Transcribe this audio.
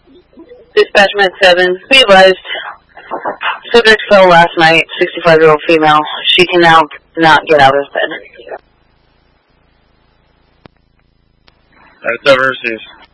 Dispatch Med 7, be advised. Subject fell last night, 65-year-old female. She can now not get out of bed. That's over, received.